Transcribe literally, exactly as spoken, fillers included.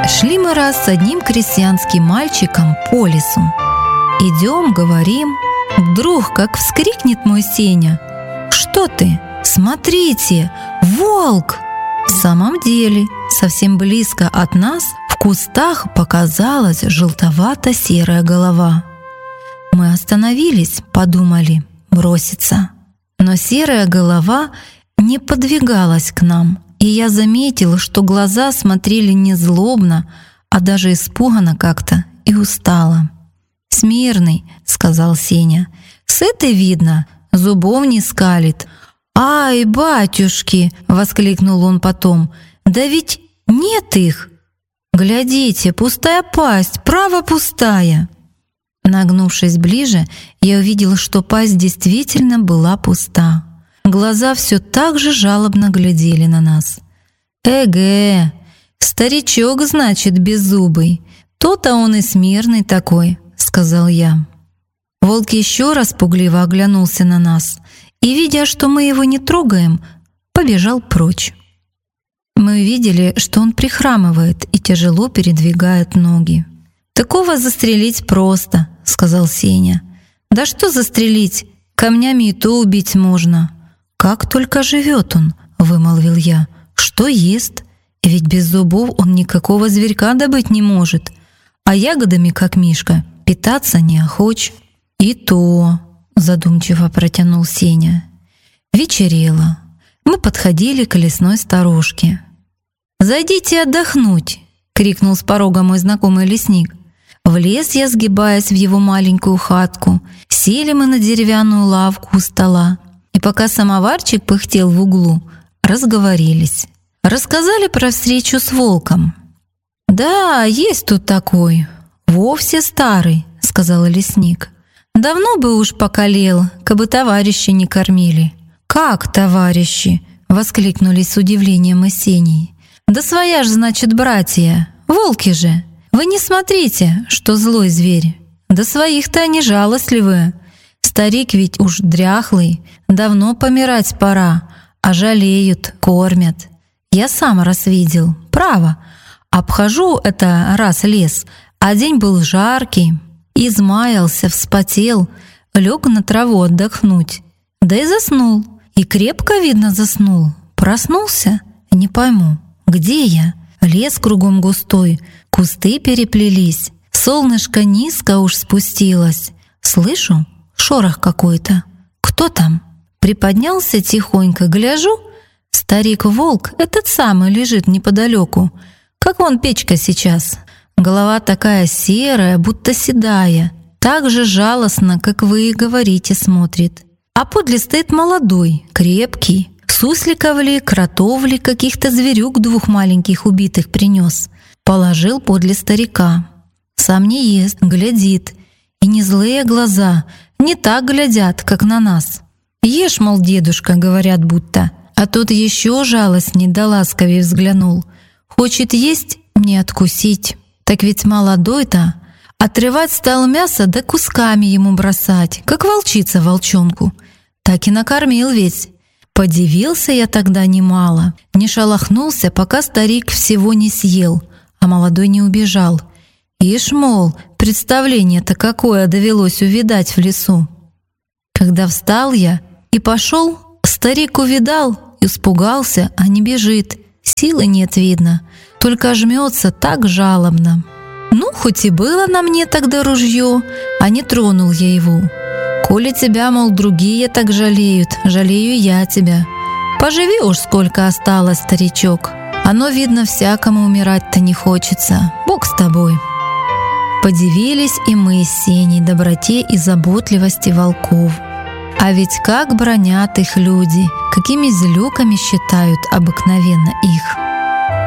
Шли мы раз с одним крестьянским мальчиком по лесу. Идем, говорим, вдруг как вскрикнет мой Сеня: «Что ты? Смотрите, волк!» В самом деле, совсем близко от нас в кустах показалась желтовато-серая голова. Мы остановились, подумали броситься. Но серая голова не подвигалась к нам, и я заметил, что глаза смотрели не злобно, а даже испуганно как-то и устало. «Смирный», — сказал Сеня, — «сытый видно, зубов не скалит». «Ай, батюшки!» — воскликнул он потом. «Да ведь нет их! Глядите, пустая пасть, право пустая!» Нагнувшись ближе, я увидел, что пасть действительно была пуста. Глаза все так же жалобно глядели на нас. «Эге! Старичок, значит, беззубый. То-то он и смирный такой», — сказал я. Волк еще раз пугливо оглянулся на нас и, видя, что мы его не трогаем, побежал прочь. Мы видели, что он прихрамывает и тяжело передвигает ноги. «Такого застрелить просто», — сказал Сеня. «Да что застрелить? Камнями и то убить можно». «Как только живет он», — вымолвил я. «Что ест? Ведь без зубов он никакого зверька добыть не может. А ягодами, как Мишка, питаться не охоч». «И то», — задумчиво протянул Сеня. Вечерело. Мы подходили к лесной сторожке. «Зайдите отдохнуть!» — крикнул с порога мой знакомый лесник. Влез я, сгибаясь в его маленькую хатку. Сели мы на деревянную лавку у стола. И пока самоварчик пыхтел в углу, разговорились. Рассказали про встречу с волком. «Да, есть тут такой. Вовсе старый», — сказал лесник. «Давно бы уж покалел, кабы товарищи не кормили». «Как товарищи?» — воскликнули с удивлением и Сеней. «Да своя ж, значит, братья, волки же. Вы не смотрите, что злой зверь. Да своих-то они жалостливые. Старик ведь уж дряхлый, давно помирать пора, а жалеют, кормят. Я сам раз видел, право. Обхожу это раз лес, а день был жаркий. Измаялся, вспотел, лег на траву отдохнуть. Да и заснул. И крепко, видно, заснул. Проснулся? Не пойму, где я? Лес кругом густой, кусты переплелись. Солнышко низко уж спустилось. Слышу шорох какой-то. Кто там? Приподнялся тихонько, гляжу. Старик-волк, этот самый, лежит неподалеку. Как вон печка сейчас. Голова такая серая, будто седая. Так же жалостно, как вы и говорите, смотрит. А подле стоит молодой, крепкий. Сусликов ли, кротов ли, каких-то зверюк двух маленьких убитых принес. Положил подле старика. Сам не ест, глядит. И не злые глаза, не так глядят, как на нас. «Ешь, мол, дедушка», — говорят будто. А тот еще жалостней да ласковее взглянул. Хочет есть, не откусить. Так ведь молодой-то. Отрывать стал мясо, да кусками ему бросать, как волчица волчонку. Так и накормил весь. Подивился я тогда немало. Не шелохнулся, пока старик всего не съел, а молодой не убежал. Ишь, мол, представление-то какое довелось увидать в лесу. Когда встал я и пошел, старик увидал, испугался, а не бежит. Силы нет, видно, только жмется так жалобно. Ну, хоть и было на мне тогда ружье, а не тронул я его. Коли тебя, мол, другие так жалеют, жалею я тебя. Поживи уж сколько осталось, старичок. Оно, видно, всякому умирать-то не хочется. Бог с тобой. Подивились и мы с Сеней доброте и заботливости волков. А ведь как бранят их люди, какими злюками считают обыкновенно их.